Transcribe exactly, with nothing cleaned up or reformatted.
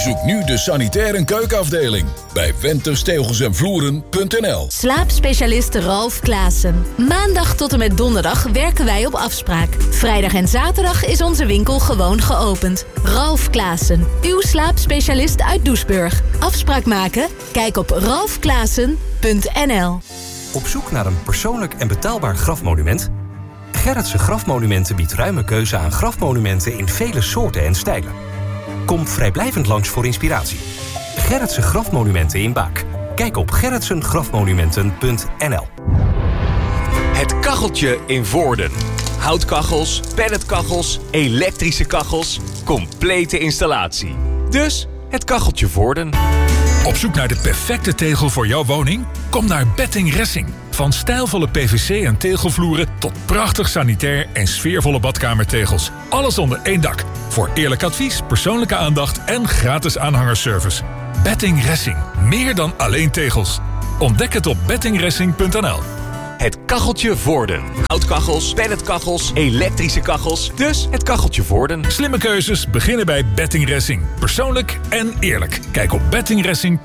Bezoek nu de sanitair en keukenafdeling bij Wenters Tegels en Vloeren punt n l. Slaapspecialist Ralf Klaassen. Maandag tot en met donderdag werken wij op afspraak. Vrijdag en zaterdag is onze winkel gewoon geopend. Ralf Klaassen, uw slaapspecialist uit Doesburg. Afspraak maken? Kijk op ralf klaassen punt n l. Op zoek naar een persoonlijk en betaalbaar grafmonument? Gerritsen Grafmonumenten biedt ruime keuze aan grafmonumenten in vele soorten en stijlen. Kom vrijblijvend langs voor inspiratie. Gerritsen Grafmonumenten in Baak. Kijk op gerritsen grafmonumenten punt n l. Het kacheltje in Voorden. Houtkachels, pelletkachels, elektrische kachels. Complete installatie. Dus het kacheltje Voorden. Op zoek naar de perfecte tegel voor jouw woning? Kom naar Betting Ressing. Van stijlvolle P V C en tegelvloeren tot prachtig sanitair en sfeervolle badkamertegels. Alles onder één dak. Voor eerlijk advies, persoonlijke aandacht en gratis aanhangerservice. Betting Ressing. Meer dan alleen tegels. Ontdek het op betting ressing punt n l. Het kacheltje Voorden. Houtkachels, pelletkachels, elektrische kachels. Dus het kacheltje Voorden. Slimme keuzes beginnen bij Betting Ressing. Persoonlijk en eerlijk. Kijk op betting ressing punt n l.